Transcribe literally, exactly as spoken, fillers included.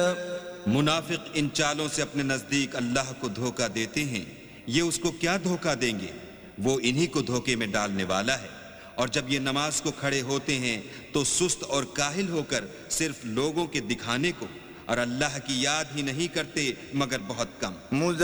मुनाफिक इन चालों से अपने नजदीक अल्लाह को धोखा देते हैं। ये उसको क्या धोखा देंगे, वो इन्हीं को धोखे में डालने वाला है। और जब ये नमाज को खड़े होते हैं तो सुस्त और काहिल होकर सिर्फ लोगों के दिखाने को और अल्लाह की याद ही नहीं करते मगर बहुत कम।